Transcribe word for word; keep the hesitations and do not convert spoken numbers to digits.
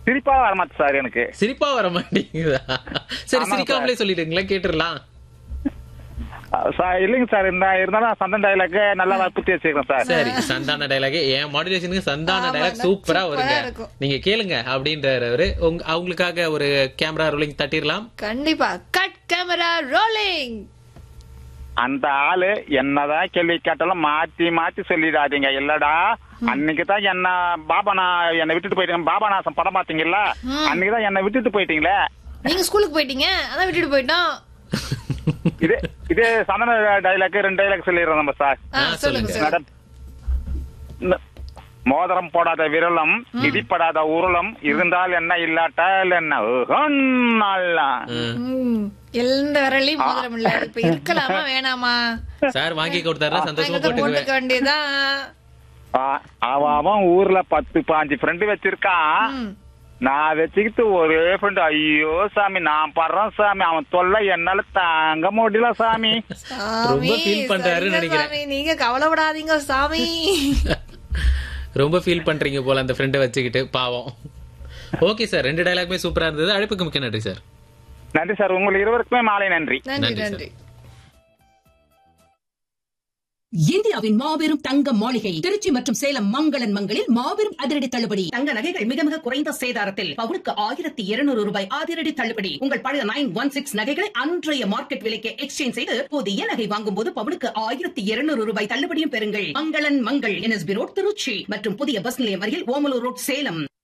சிரிப்பா வரமாட்டு சார் எனக்கு. சிரிப்பா வர மாட்டேங்குதா? சரி ஆமாங்க சிரிக்காமலே சொல்லிடுங்களா, கேட்டுடலாம். சார் இல்லைங்க சார், இந்த இருந்தாலும் சந்தன் டைலாக் நல்லா புத்தி வச்சிருக்கேன் சார். சரி, சந்தான டைலாக் என் மாடுலேஷனுக்கு சந்தான ஆமா, டைலாக் நான் சூப்பரா சூப்பரா வருங்க. இருக்கும். நீங்க கேளுங்க அப்படின்றவரு உங்க அவங்களுக்காக ஒரு கேமரா ரோலிங் தட்டிடலாம். கண்டிப்பா. Cut camera rolling. அந்த ஆளு என்னதான் கேள்வி கேட்டாலும் மாத்தி மாத்தி சொல்லிடாதீங்க. இல்லடா அன்னைக்குதான் என்ன பாபா நான் என்னை விட்டுட்டு போயிட்டீங்க, பாபா நாசம் படம் பாத்தீங்கல்ல, அன்னைக்குதான் என்னை விட்டுட்டு போயிட்டீங்களே. நீங்க ஸ்கூலுக்கு போயிட்டீங்க, அதான் விட்டுட்டு போயிட்டோம். இது இது சந்தன டைலாக் ரெண்டு டைலாக் சொல்லிடுறோம் நம்ம சார். ஆ, சொல்லுங்க சார். மேடம், இந்த மோதிரம் போடாத விரலம், இடிப்படாத உருளம், இருந்தால் என்ன இல்லாட்டால் என்ன நல்லா. ம், எந்த விரலையும் மோதிரம் இல்ல. இப்ப இருக்கலாமா வேணாமா? சார் வாங்கி கொடுத்தாருன்னா சந்தோஷமா அங்க போட்டுக்க போட்டுக்குவேன். வேண்டியதான். அவன் அவன் ஊர்ல பத்து பாஞ்சு ஃப்ரெண்டு வச்சிருக்கான். ம். நான் வச்சுக்கிட்டு ஒரே ஃப்ரெண்டு, ஐயோ சாமி நான் படுறேன் சாமி, அவன் தொல்லை என்னால தாங்க முடியல சாமி. சாமி, feel பண்றாருன்னு சரிங்க நினைக்கிறேன். சாமி, நீங்க கவலைப்படாதீங்க சாமி. ரொம்ப ஃபீல் பண்றீங்க போல அந்த ஃப்ரெண்டை வச்சுக்கிட்டு, பாவம். ஓகே சார், ரெண்டு டைலாக்மே சூப்பரா இருந்தது. அழைப்புக்கு மிக்க நன்றி சார். நன்றி சார், உங்கள் இருவருக்குமே மாலை நன்றி. நன்றி நன்றி சார். நன்றி. இந்தியாவின் மாபெரும் தங்க மாளிகை திருச்சி மற்றும் சேலம் மங்களன் மங்களில் மாபெரும் அதிரடி தள்ளுபடி. தங்க நகைகள் மிக மிக குறைந்த சேதாரத்தில் பவுனுக்கு ஆயிரத்தி இருநூறு ரூபாய் அதிரடி தள்ளுபடி. உங்கள் பழைய நைன் ஒன் சிக்ஸ் நகைகளை அன்றைய மார்க்கெட் விலைக்கு எக்ஸ்சேஞ்ச் செய்து புதிய நகை வாங்கும் போது பவுனுக்கு ஆயிரத்தி இருநூறு ரூபாய் தள்ளுபடியும் பெறுங்கள். மங்களன் மங்கள் என்எஸ்பி ரோட் திருச்சி மற்றும் புதிய பஸ் நிலையம் அருகில் ஓமலூர் ரோட் சேலம்.